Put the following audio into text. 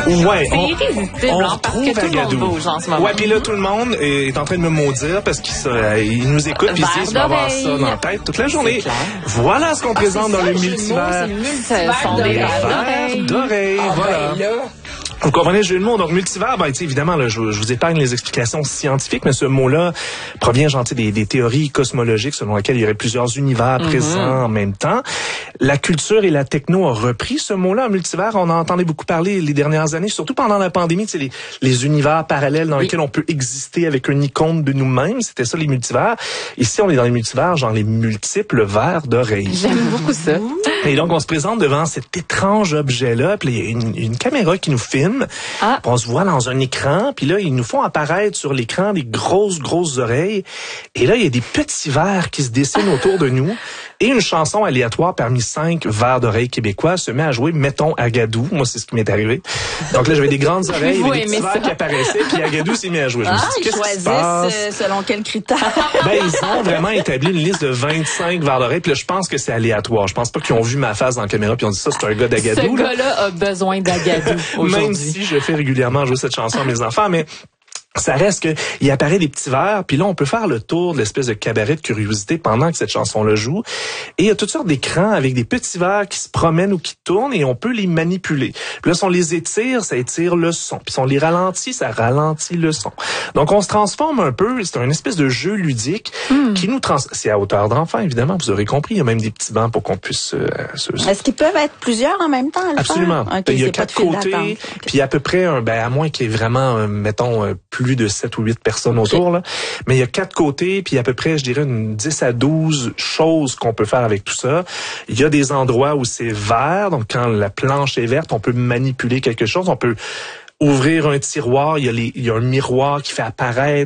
Ouais, C'est irrésistible, parce que tout le monde bouge en ce moment. Ouais, puis là, tout le monde est en train de me maudire parce qu'il nous écoute puis ils disent qu'on va avoir ça dans la tête toute la journée. Voilà ce qu'on présente dans le multivers. C'est le multivers d'oreilles. Voilà. Vous comprenez le jeu de mots. Donc, multivers, évidemment, là, je vous épargne les explications scientifiques, mais ce mot-là provient, des théories cosmologiques selon lesquelles il y aurait plusieurs univers présents en même temps. La culture et la techno ont repris ce mot-là, multivers. On en entendait beaucoup parler les dernières années, surtout pendant la pandémie, les univers parallèles dans lesquels on peut exister avec une icône de nous-mêmes. C'était ça, les multivers. Ici, on est dans les multivers, genre les multiples vers d'oreilles. J'aime beaucoup ça. Et donc, on se présente devant cet étrange objet-là, puis il y a une caméra qui nous filme. On se voit dans un écran, puis là, ils nous font apparaître sur l'écran des grosses oreilles. Et là, il y a des petits vers qui se dessinent autour de nous. Et une chanson aléatoire parmi 5 vers d'oreilles québécois se met à jouer, mettons, Agadou. Moi, c'est ce qui m'est arrivé. Donc là, j'avais des grandes oreilles, et des petits vers qui apparaissaient, puis Agadou s'est mis à jouer. Je me suis dit, qu'est-ce qui se passe? Selon quels critères? Ils ont vraiment établi une liste de 25 vers d'oreilles, puis là, je pense que c'est aléatoire. Je pense pas qu'ils ont vu ma face dans la caméra, puis ils ont dit ça, c'est un gars d'Agadou. Ce gars-là a besoin d'Agadou aujourd'hui. Même si je fais régulièrement jouer cette chanson à mes enfants, mais ça reste que il apparaît des petits vers, puis là on peut faire le tour de l'espèce de cabaret de curiosité pendant que cette chanson-là joue. Et il y a toutes sortes d'écrans avec des petits vers qui se promènent ou qui tournent et on peut les manipuler. Puis là si on les étire, ça étire le son. Puis si on les ralentit, ça ralentit le son. Donc on se transforme un peu, c'est un espèce de jeu ludique qui nous c'est à hauteur d'enfant évidemment, vous aurez compris, il y a même des petits bancs pour qu'on puisse Est-ce qu'ils peuvent être plusieurs en même temps à le Absolument. faire? Okay, il y a 4 côtés, puis à peu près à moins qu'il y ait vraiment mettons plus de 7 ou 8 personnes autour, là. Mais il y a 4 côtés, puis à peu près, je dirais, une 10 à 12 choses qu'on peut faire avec tout ça. Il y a des endroits où c'est vert, donc quand la planche est verte, on peut manipuler quelque chose, on peut ouvrir un tiroir, il y a un miroir qui fait apparaître